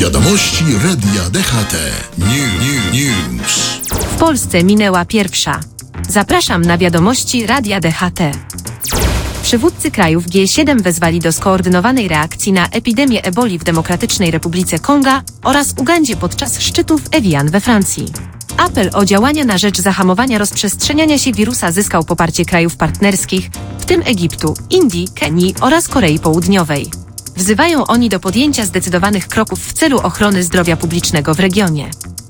Wiadomości Radia DHT. News. W Polsce minęła pierwsza. Zapraszam na wiadomości Radia DHT. Przywódcy krajów G7 wezwali do skoordynowanej reakcji na epidemię eboli w Demokratycznej Republice Konga oraz Ugandzie podczas szczytu w Evian we Francji. Apel o działania na rzecz zahamowania rozprzestrzeniania się wirusa zyskał poparcie krajów partnerskich, w tym Egiptu, Indii, Kenii oraz Korei Południowej. Wzywają oni do podjęcia zdecydowanych kroków w celu ochrony zdrowia publicznego w regionie.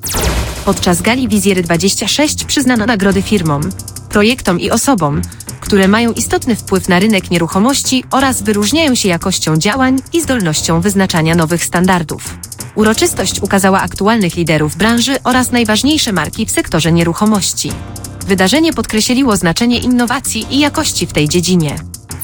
Podczas gali Wizjery 26 przyznano nagrody firmom, projektom i osobom, które mają istotny wpływ na rynek nieruchomości oraz wyróżniają się jakością działań i zdolnością wyznaczania nowych standardów. Uroczystość ukazała aktualnych liderów branży oraz najważniejsze marki w sektorze nieruchomości. Wydarzenie podkreśliło znaczenie innowacji i jakości w tej dziedzinie.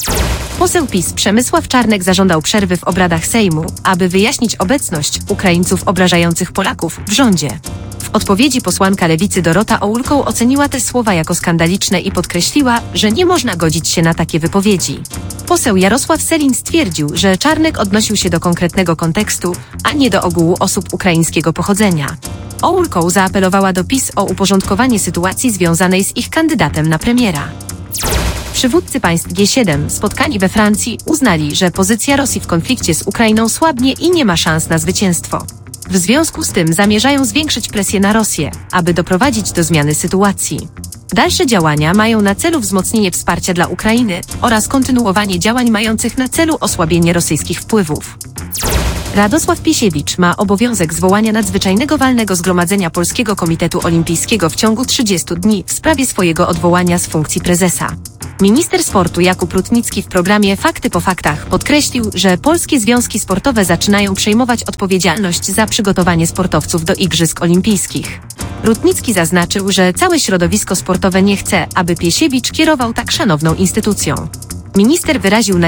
Poseł PiS Przemysław Czarnek zażądał przerwy w obradach Sejmu, aby wyjaśnić obecność Ukraińców obrażających Polaków w rządzie. W odpowiedzi posłanka Lewicy Dorota Oulkoł oceniła te słowa jako skandaliczne i podkreśliła, że nie można godzić się na takie wypowiedzi. Poseł Jarosław Sellin stwierdził, że Czarnek odnosił się do konkretnego kontekstu, a nie do ogółu osób ukraińskiego pochodzenia. Oulkoł zaapelowała do PiS o uporządkowanie sytuacji związanej z ich kandydatem na premiera. Przywódcy państw G7 spotkani we Francji uznali, że pozycja Rosji w konflikcie z Ukrainą słabnie i nie ma szans na zwycięstwo. W związku z tym zamierzają zwiększyć presję na Rosję, aby doprowadzić do zmiany sytuacji. Dalsze działania mają na celu wzmocnienie wsparcia dla Ukrainy oraz kontynuowanie działań mających na celu osłabienie rosyjskich wpływów. Radosław Piesiewicz ma obowiązek zwołania nadzwyczajnego walnego zgromadzenia Polskiego Komitetu Olimpijskiego w ciągu 30 dni w sprawie swojego odwołania z funkcji prezesa. Minister sportu Jakub Rutnicki w programie Fakty po faktach podkreślił, że polskie związki sportowe zaczynają przejmować odpowiedzialność za przygotowanie sportowców do Igrzysk Olimpijskich. Rutnicki zaznaczył, że całe środowisko sportowe nie chce, aby Piesiewicz kierował tak szanowną instytucją. Minister wyraził